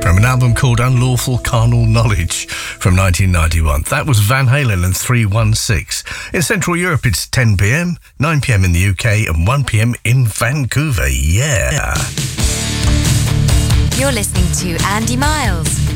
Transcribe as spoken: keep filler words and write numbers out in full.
from an album called Unlawful Carnal Knowledge from nineteen ninety-one. That was Van Halen and three one six. In Central Europe, it's ten p.m, nine p.m. in the U K, and one p.m. in Vancouver. Yeah. You're listening to Andy Miles